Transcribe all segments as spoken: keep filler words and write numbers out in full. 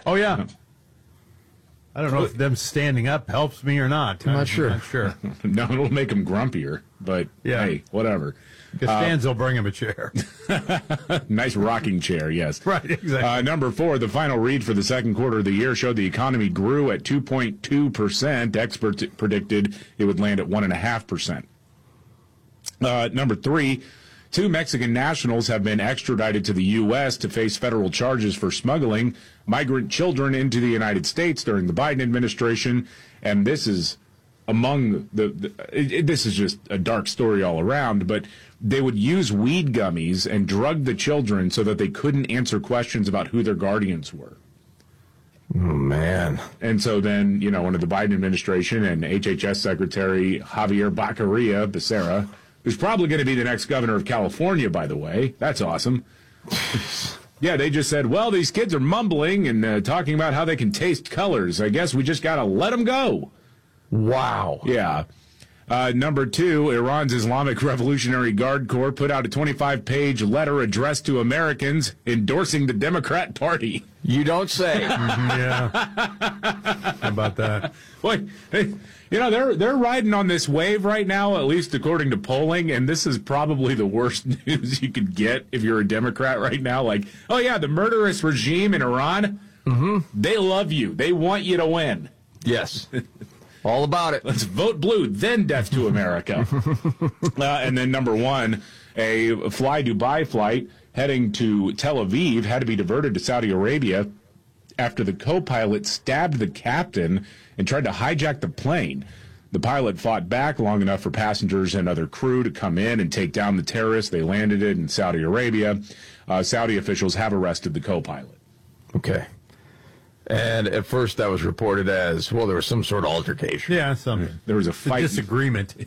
Oh, yeah. I don't know if them standing up helps me or not. I'm not sure. Not sure. No, it'll make them grumpier, but yeah. hey, whatever. Costanza uh, will bring him a chair. Nice rocking chair, yes. Right, exactly. Uh, number four, the final read for the second quarter of the year showed the economy grew at two point two percent. Experts predicted it would land at one point five percent. Uh, number three, two Mexican nationals have been extradited to the U S to face federal charges for smuggling migrant children into the United States during the Biden administration. And this is among the, the it, it, this is just a dark story all around, but they would use weed gummies and drug the children so that they couldn't answer questions about who their guardians were. Oh, man. And so then, you know, under the Biden administration and H H S Secretary Javier Baccaria Becerra, who's probably going to be the next governor of California, by the way. That's awesome. Yeah, they just said, well, these kids are mumbling and uh, talking about how they can taste colors. I guess we just got to let them go. Wow. Yeah. Uh, number two, Iran's Islamic Revolutionary Guard Corps put out a twenty-five page letter addressed to Americans endorsing the Democrat Party. You don't say. Yeah. How about that? Boy, hey, you know, they're they're riding on this wave right now, at least according to polling, and this is probably the worst news you could get if you're a Democrat right now. Like, oh, yeah, the murderous regime in Iran, mm-hmm. they love you. They want you to win. Yes. All about it. Let's vote blue, then death to America. uh, and then number one, a Fly Dubai flight heading to Tel Aviv had to be diverted to Saudi Arabia after the co-pilot stabbed the captain and tried to hijack the plane. The pilot fought back long enough for passengers and other crew to come in and take down the terrorists. They landed it in Saudi Arabia. Uh, Saudi officials have arrested the co-pilot. Okay. And at first that was reported as, well, there was some sort of altercation. Yeah, some. There was a fight. A disagreement.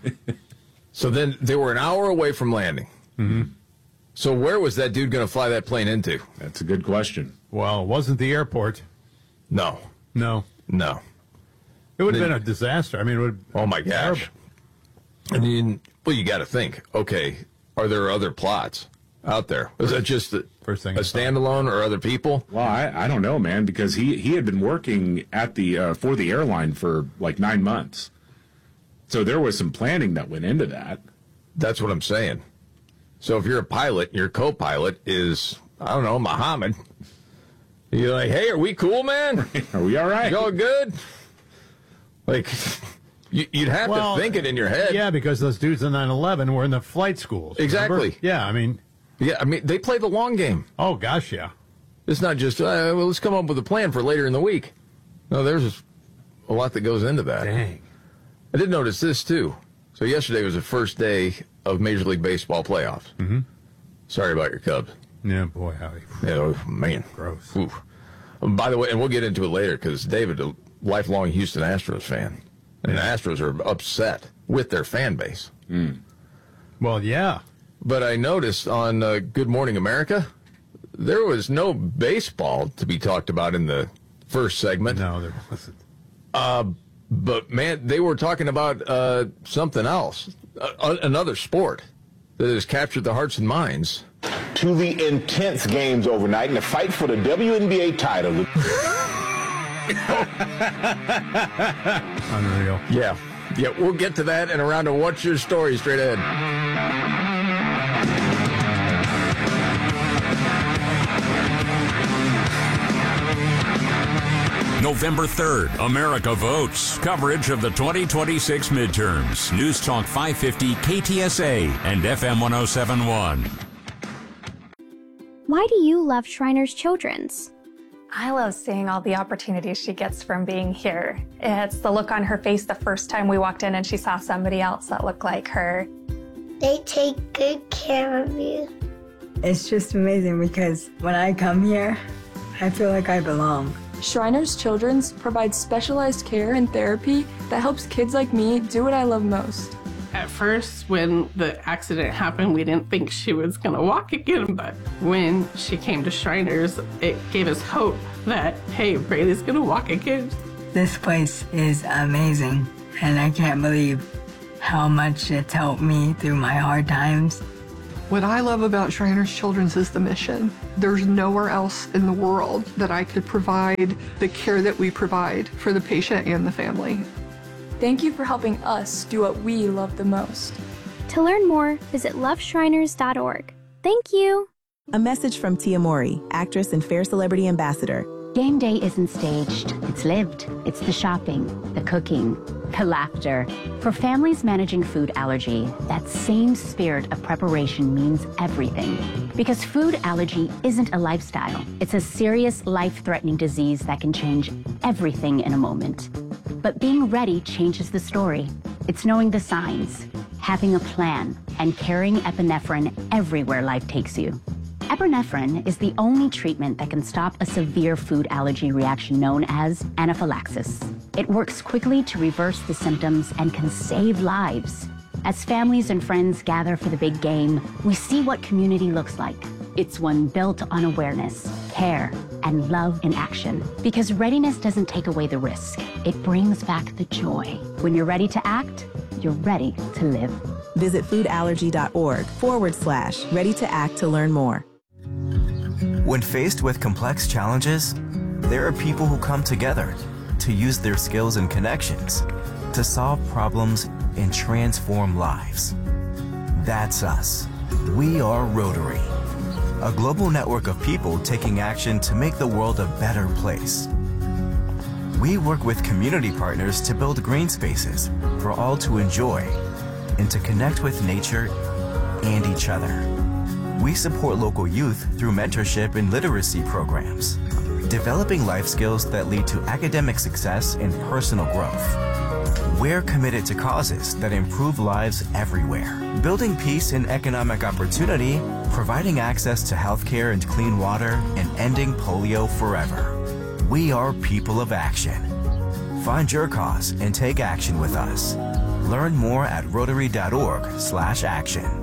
So then they were an hour away from landing. Mm-hmm. So where was that dude going to fly that plane into? That's a good question. Well, it wasn't the airport. No. No. No. It would have been a disaster. I mean, it would. Oh, my gosh. I mean, well, you got to think, okay, are there other plots out there? Was that just a, First thing a standalone or other people? Well, I, I don't know, man, because he, he had been working at the uh, for the airline for like nine months. So there was some planning that went into that. That's what I'm saying. So if you're a pilot, your co-pilot is, I don't know, Muhammad. You're like, hey, are we cool, man? Are we all right? You all good? Like, you, you'd have Well, to think it in your head. Yeah, because those dudes in nine eleven were in the flight schools. Exactly. Remember? Yeah, I mean. Yeah, I mean, they play the long game. Oh, gosh, yeah. It's not just, uh, well, let's come up with a plan for later in the week. No, there's a lot that goes into that. Dang. I did notice this, too. So yesterday was the first day of Major League Baseball playoffs. Mm-hmm. Sorry about your Cubs. Yeah, boy, howdy. Yeah, oh, man. Gross. Oof. By the way, and we'll get into it later, because David, a lifelong Houston Astros fan, and the Astros are upset with their fan base. Mm. Well, yeah. But I noticed on uh, Good Morning America, there was no baseball to be talked about in the first segment. No, there wasn't. Uh, but, man, they were talking about uh, something else, uh, another sport that has captured the hearts and minds. To the intense games overnight and the fight for the W N B A title. Unreal. Yeah. Yeah, we'll get to that and around to What's Your Story straight ahead. November third, America votes. Coverage of the twenty twenty-six midterms. News Talk five fifty K T S A and F M one oh seven point one. Why do you love Shriners Children's? I love seeing all the opportunities she gets from being here. It's the look on her face the first time we walked in and she saw somebody else that looked like her. They take good care of you. It's just amazing because when I come here, I feel like I belong. Shriners Children's provides specialized care and therapy that helps kids like me do what I love most. At first, when the accident happened, we didn't think she was going to walk again, but when she came to Shriners, it gave us hope that, hey, Braylee's going to walk again. This place is amazing, and I can't believe how much it's helped me through my hard times. What I love about Shriners Children's is the mission. There's nowhere else in the world that I could provide the care that we provide for the patient and the family. Thank you for helping us do what we love the most. To learn more, visit love shriners dot org. Thank you. A message from Tia Mowry, actress and Fair Celebrity Ambassador. Game day isn't staged, it's lived. It's the shopping, the cooking, the laughter. For families managing food allergy, that same spirit of preparation means everything. Because food allergy isn't a lifestyle. It's a serious, life-threatening disease that can change everything in a moment. But being ready changes the story. It's knowing the signs, having a plan, and carrying epinephrine everywhere life takes you. Epinephrine is the only treatment that can stop a severe food allergy reaction known as anaphylaxis. It works quickly to reverse the symptoms and can save lives. As families and friends gather for the big game, we see what community looks like. It's one built on awareness, care, and love in action. Because readiness doesn't take away the risk. It brings back the joy. When you're ready to act, you're ready to live. Visit foodallergy.org forward slash ready to act to learn more. When faced with complex challenges, there are people who come together to use their skills and connections to solve problems and transform lives. That's us. We are Rotary, a global network of people taking action to make the world a better place. We work with community partners to build green spaces for all to enjoy and to connect with nature and each other. We support local youth through mentorship and literacy programs, developing life skills that lead to academic success and personal growth. We're committed to causes that improve lives everywhere, building peace and economic opportunity, providing access to healthcare and clean water, and ending polio forever. We are people of action. Find your cause and take action with us. Learn more at rotary.org slash action.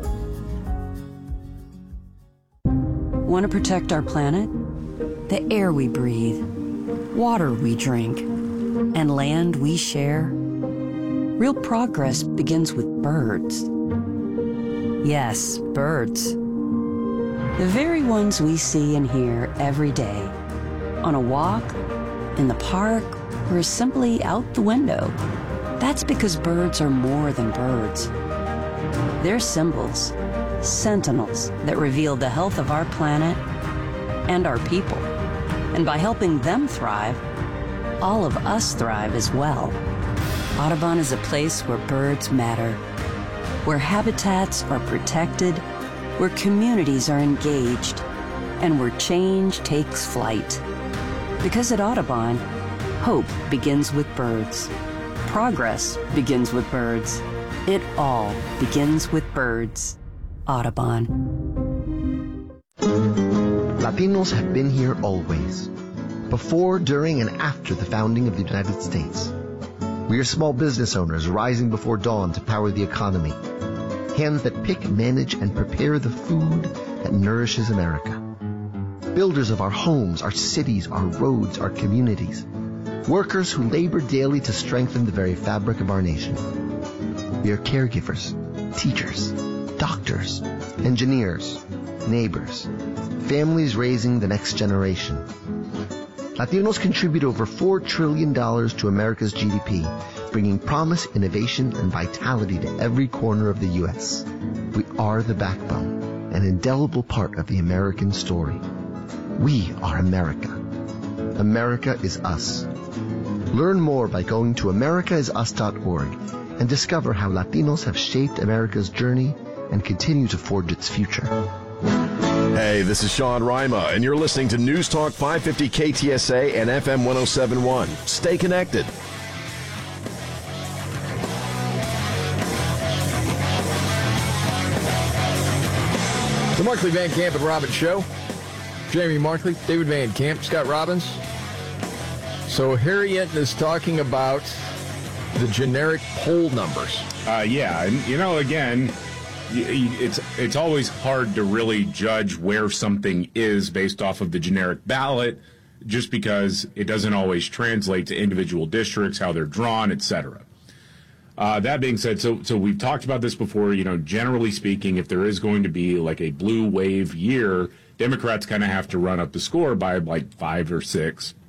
Want to protect our planet? The air we breathe, water we drink, and land we share? Real progress begins with birds. Yes, birds. The very ones we see and hear every day. On a walk, in the park, or simply out the window. That's because birds are more than birds. They're symbols, sentinels that reveal the health of our planet and our people. And by helping them thrive, all of us thrive as well. Audubon is a place where birds matter, where habitats are protected, where communities are engaged, and where change takes flight. Because at Audubon, hope begins with birds. Progress begins with birds. It all begins with birds. Audubon. Latinos have been here always. Before, during, and after the founding of the United States. We are small business owners rising before dawn to power the economy. Hands that pick, manage, and prepare the food that nourishes America. Builders of our homes, our cities, our roads, our communities. Workers who labor daily to strengthen the very fabric of our nation. We are caregivers, teachers, doctors, engineers, neighbors, families raising the next generation. Latinos contribute over four trillion dollars to America's G D P, bringing promise, innovation, and vitality to every corner of the U S. We are the backbone, an indelible part of the American story. We are America. America is us. Learn more by going to america is us dot org and discover how Latinos have shaped America's journey and continue to forge its future. Hey, this is Sean Rima, and you're listening to News Talk five fifty K T S A and F M one oh seven point one. Stay connected. The Markley Van Camp and Robbins Show. Jamie Markley, David Van Camp, Scott Robbins. So Harriet is talking about the generic poll numbers. Uh, yeah, and you know, again, it's it's always hard to really judge where something is based off of the generic ballot, just because it doesn't always translate to individual districts, how they're drawn, et cetera. Uh, that being said, so so we've talked about this before. You know, generally speaking, if there is going to be like a blue wave year, Democrats kind of have to run up the score by like five or six